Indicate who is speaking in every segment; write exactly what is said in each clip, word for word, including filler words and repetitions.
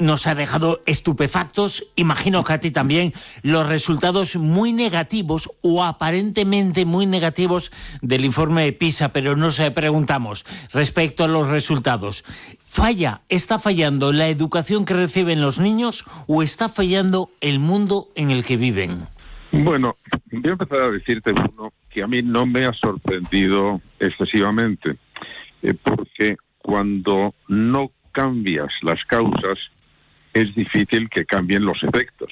Speaker 1: nos ha dejado estupefactos, imagino que a ti también, los resultados muy negativos o aparentemente muy negativos del informe de PISA, pero nos preguntamos respecto a los resultados, ¿falla, está fallando la educación que reciben los niños o está fallando el mundo en el que viven?
Speaker 2: Bueno, voy a empezar a decirte, Bruno, que a mí no me ha sorprendido excesivamente, eh, porque cuando no cambias las causas, es difícil que cambien los efectos.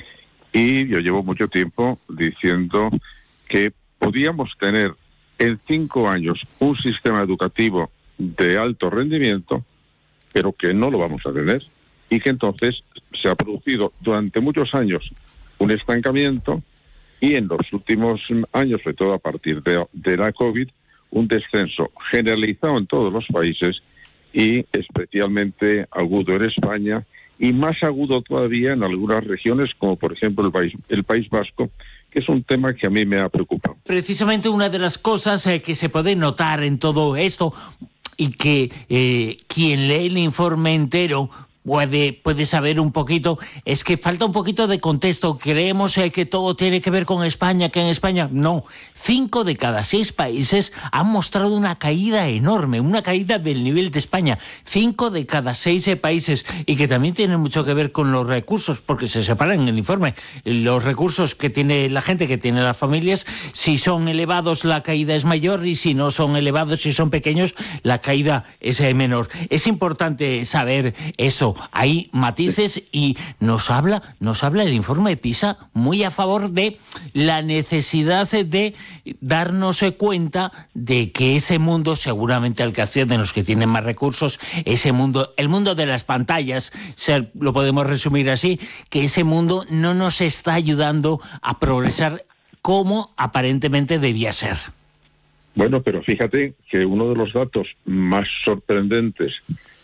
Speaker 2: Y yo llevo mucho tiempo diciendo que podíamos tener en cinco años un sistema educativo de alto rendimiento, pero que no lo vamos a tener, y que entonces se ha producido durante muchos años un estancamiento, y en los últimos años, sobre todo a partir de, de la COVID, un descenso generalizado en todos los países y especialmente agudo en España, y más agudo todavía en algunas regiones, como por ejemplo el País, el País Vasco, que es un tema que a mí me ha preocupado.
Speaker 1: Precisamente una de las cosas eh, que se puede notar en todo esto, y que eh, quien lee el informe entero puede, puede saber un poquito, es que falta un poquito de contexto. Creemos eh, que todo tiene que ver con España, que en España no. Cinco de cada seis países han mostrado una caída enorme, una caída del nivel de España. Cinco de cada seis eh, países, y que también tiene mucho que ver con los recursos, porque se separan en el informe los recursos que tiene la gente, que tiene las familias. Si son elevados, la caída es mayor, y si no son elevados, si son pequeños, la caída es eh, menor. Es importante saber eso. Hay matices, y nos habla, nos habla el informe de PISA muy a favor de la necesidad de darnos cuenta de que ese mundo, seguramente al que acceden los que tienen más recursos, ese mundo, el mundo de las pantallas, se, lo podemos resumir así, que ese mundo no nos está ayudando a progresar como aparentemente debía ser.
Speaker 2: Bueno, pero fíjate que uno de los datos más sorprendentes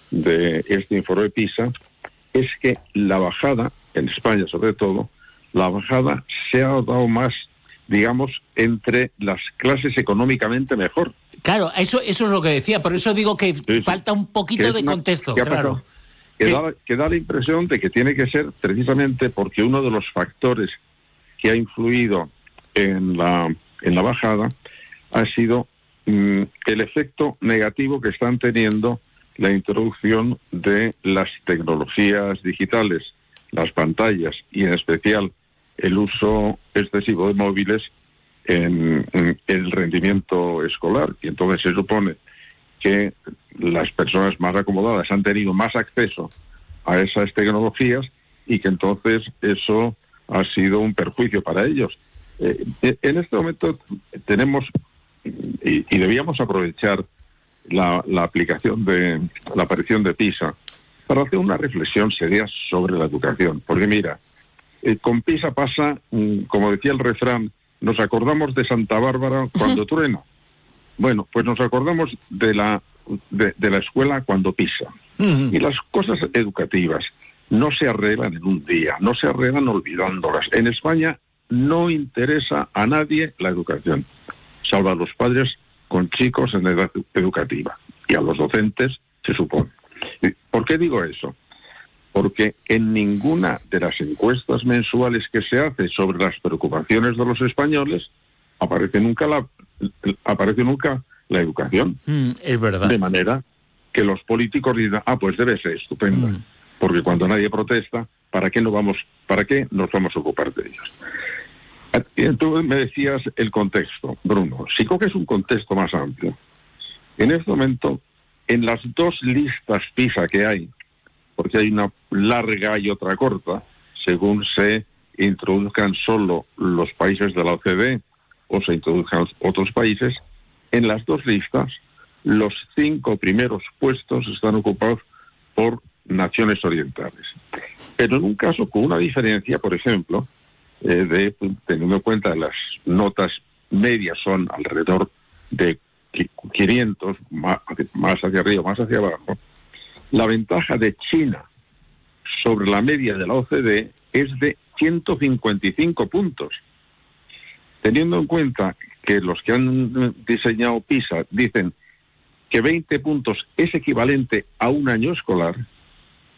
Speaker 2: de este informe de PISA es que la bajada, en España sobre todo, la bajada se ha dado más, digamos, entre las clases económicamente mejor.
Speaker 1: Claro, eso eso es lo que decía, por eso digo que sí, falta un poquito de una, contexto,
Speaker 2: que
Speaker 1: claro.
Speaker 2: Que, que, da, que da la impresión de que tiene que ser precisamente porque uno de los factores que ha influido en la, en la bajada ha sido mmm, el efecto negativo que están teniendo la introducción de las tecnologías digitales, las pantallas, y en especial el uso excesivo de móviles en, en el rendimiento escolar. Y entonces se supone que las personas más acomodadas han tenido más acceso a esas tecnologías, y que entonces eso ha sido un perjuicio para ellos. Eh, en este momento tenemos, y, y debíamos aprovechar La, la aplicación de la aparición de PISA para hacer una reflexión seria sobre la educación, porque mira, eh, con PISA pasa, mm, como decía el refrán, nos acordamos de Santa Bárbara cuando truena. Bueno, pues nos acordamos de la de, de la escuela cuando pisa. Uh-huh. Y las cosas educativas no se arreglan en un día, no se arreglan olvidándolas. En España no interesa a nadie la educación, salvo a los padres con chicos en edad educativa, y a los docentes, se supone. ¿Por qué digo eso? Porque en ninguna de las encuestas mensuales que se hace sobre las preocupaciones de los españoles aparece nunca la, aparece nunca la educación.
Speaker 1: Mm, es verdad.
Speaker 2: De manera que los políticos dicen, ah, pues debe ser estupenda, mm. porque cuando nadie protesta, ¿para qué, no vamos, ¿para qué nos vamos a ocupar de ellos? Entonces me decías el contexto, Bruno. Si coges un contexto más amplio, en este momento, en las dos listas PISA que hay, porque hay una larga y otra corta, según se introduzcan solo los países de la O C D E o se introduzcan otros países, en las dos listas, los cinco primeros puestos están ocupados por naciones orientales. Pero en un caso con una diferencia, por ejemplo, Eh, de, teniendo en cuenta las notas medias son alrededor de quinientos, más, más hacia arriba, más hacia abajo, la ventaja de China sobre la media de la O C D E es de ciento cincuenta y cinco puntos. Teniendo en cuenta que los que han diseñado PISA dicen que veinte puntos es equivalente a un año escolar,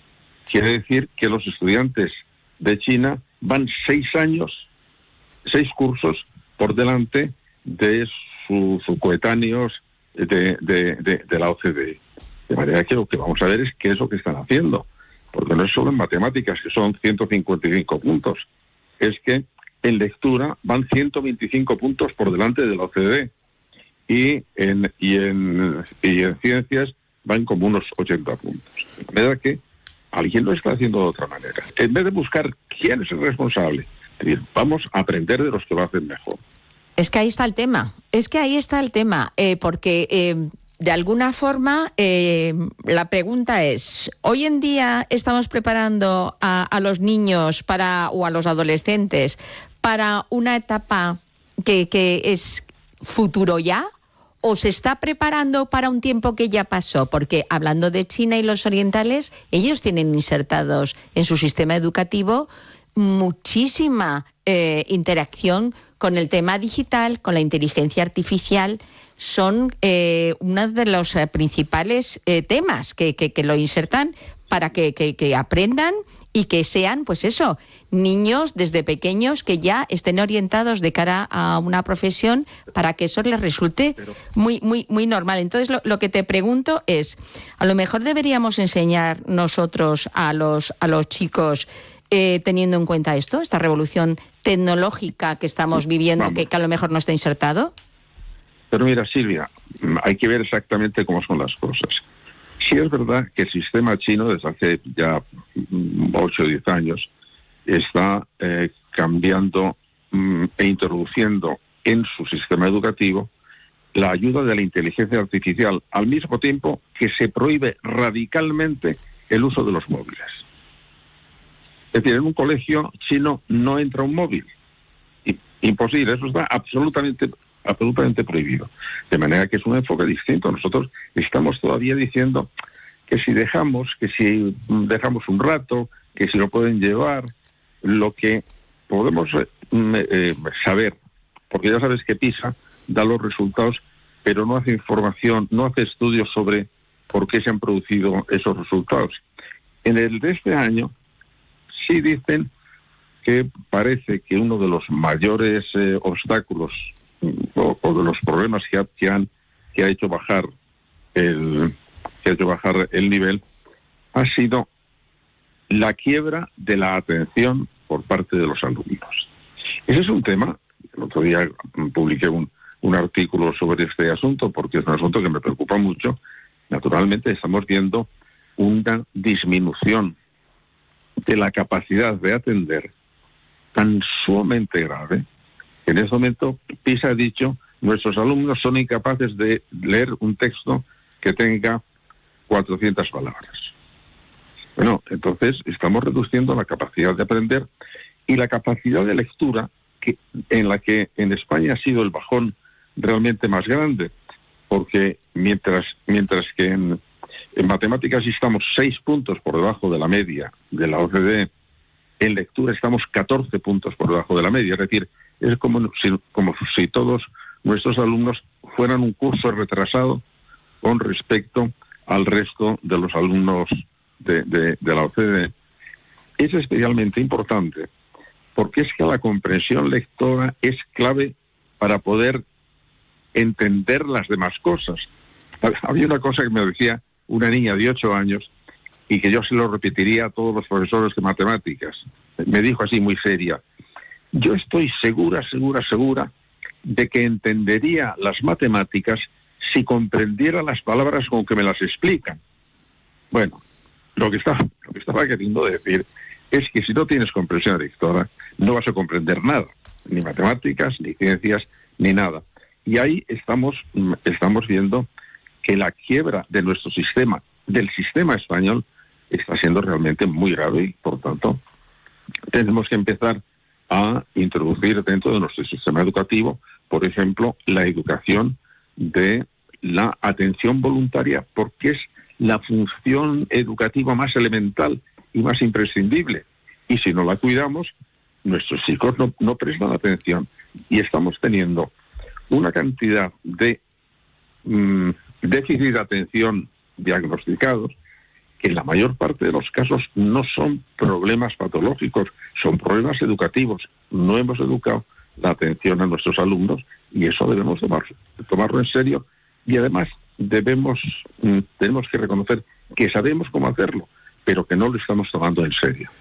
Speaker 2: quiere decir que los estudiantes de China van seis años, seis cursos por delante de sus coetáneos de, de, de, de la O C D E. De manera que lo que vamos a ver es qué es lo que están haciendo, porque no es solo en matemáticas, que son ciento cincuenta y cinco puntos, es que en lectura van ciento veinticinco puntos por delante de la O C D E, y en, y en, y en ciencias van como unos ochenta puntos. De manera que alguien lo está haciendo de otra manera. En vez de buscar quién es el responsable, es decir, vamos a aprender de los que lo hacen mejor.
Speaker 3: Es que ahí está el tema, es que ahí está el tema, eh, porque eh, de alguna forma eh, la pregunta es, hoy en día estamos preparando a, a los niños para o a los adolescentes para una etapa que, que es futuro ya, o se está preparando para un tiempo que ya pasó, porque hablando de China y los orientales, ellos tienen insertados en su sistema educativo muchísima eh, interacción con el tema digital, con la inteligencia artificial. Son eh, uno de los eh, principales eh, temas que, que, que lo insertan para que, que, que aprendan y que sean, pues eso, niños desde pequeños que ya estén orientados de cara a una profesión para que eso les resulte muy muy muy normal. Entonces, lo, lo que te pregunto es, a lo mejor deberíamos enseñar nosotros a los a los chicos eh, teniendo en cuenta esto, esta revolución tecnológica que estamos viviendo, que, que a lo mejor no está insertado.
Speaker 2: Pero mira, Silvia, hay que ver exactamente cómo son las cosas. Sí es verdad que el sistema chino desde hace ya ocho o diez años está eh, cambiando mm, e introduciendo en su sistema educativo la ayuda de la inteligencia artificial, al mismo tiempo que se prohíbe radicalmente el uso de los móviles. Es decir, en un colegio chino no entra un móvil. Imposible, eso está absolutamente absolutamente prohibido. De manera que es un enfoque distinto. Nosotros estamos todavía diciendo que si dejamos, que si dejamos un rato, que si lo pueden llevar, lo que podemos eh, eh, saber, porque ya sabes que PISA da los resultados, pero no hace información, no hace estudios sobre por qué se han producido esos resultados. En el de este año sí dicen que parece que uno de los mayores eh, obstáculos o, o de los problemas que ha, que han que ha hecho bajar el que ha hecho bajar el nivel ha sido la quiebra de la atención por parte de los alumnos. Ese es un tema. El otro día publiqué un, un artículo sobre este asunto porque es un asunto que me preocupa mucho. Naturalmente estamos viendo una disminución de la capacidad de atender tan sumamente grave. En este momento, PISA ha dicho, nuestros alumnos son incapaces de leer un texto que tenga cuatrocientas palabras. Bueno, entonces estamos reduciendo la capacidad de aprender y la capacidad de lectura, que, en la que en España ha sido el bajón realmente más grande, porque mientras, mientras que en, en matemáticas estamos seis puntos por debajo de la media de la O C D E, en lectura estamos catorce puntos por debajo de la media. Es decir, es como si, como si todos nuestros alumnos fueran un curso retrasado con respecto al resto de los alumnos de, de, de la O C D E. Es especialmente importante porque es que la comprensión lectora es clave para poder entender las demás cosas. Había una cosa que me decía una niña de ocho años y que yo se lo repetiría a todos los profesores de matemáticas. Me dijo así muy seria: yo estoy segura, segura, segura de que entendería las matemáticas si comprendiera las palabras con que me las explican. Bueno, lo que estaba, lo que estaba queriendo decir es que si no tienes comprensión lectora, no vas a comprender nada, ni matemáticas, ni ciencias, ni nada. Y ahí estamos, estamos viendo que la quiebra de nuestro sistema, del sistema español, está siendo realmente muy grave y, por tanto, tenemos que empezar a introducir dentro de nuestro sistema educativo, por ejemplo, la educación de la atención voluntaria, porque es la función educativa más elemental y más imprescindible. Y si no la cuidamos, nuestros chicos no, no prestan atención. Y estamos teniendo una cantidad de mmm, déficit de atención diagnosticados que en la mayor parte de los casos no son problemas patológicos, son problemas educativos. No hemos educado la atención a nuestros alumnos y eso debemos tomar, tomarlo en serio, y además debemos tenemos que reconocer que sabemos cómo hacerlo, pero que no lo estamos tomando en serio.